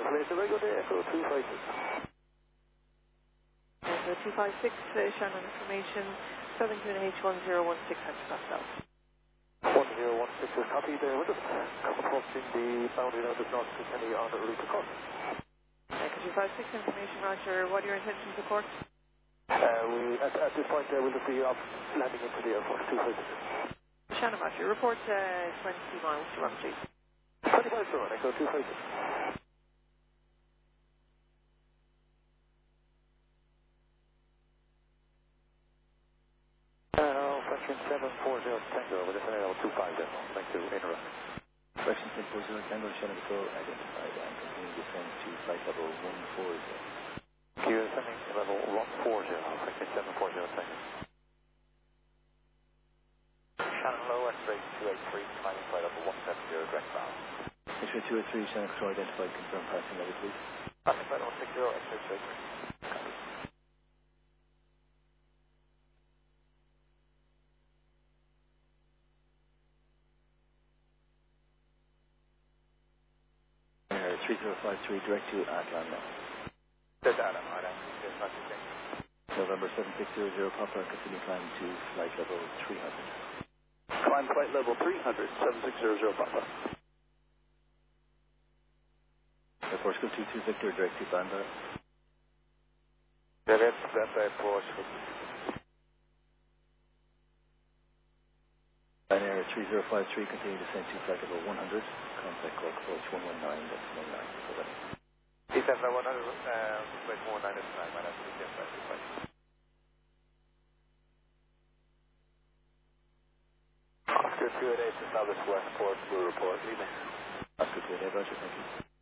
information. Very good day, Echo 256. Echo 256, Shannon information, 728H1016, Pascal. 1016 is copy there with us. Approaching the boundary now does not continue on the route to court. Echo 256 information, Roger. What are your intentions of court? At this point we'll just be off landing into the airport 256. Shannon Roger, report 20 miles to Roger. 25 to run, Echo 256. Fraction 740 Tango with FNL 250. Thank you, interrupt. Fraction 740 Tango, Shannon Pro identified and continuing descent to flight level 140. You're sending level 140, Fraction 740 Tango. Shannon Low, X-ray 283, climbing flight level 170, direct bound. X-ray 283, Shannon Pro identified, confirm passing level please. Passing flight 160, X-ray 283. Copy. Air 3053, direct to Atlan now. There's Adam, alright, there's nothing changed. November 7600, Papa, continue climb to flight level 300. Climb flight level 300, 7600 Papa. Airport Scoop 22 Victor, direct to Banda. Direct to Banda Airport. Air 3053, continue descent to flight level 100. Contact call approach 119, that's 19. He said that 100, wait, 119 is 9, minus 2, 288 to Southwest Westport, Blue Report, leaving. Oscar 288, Roger, thank you.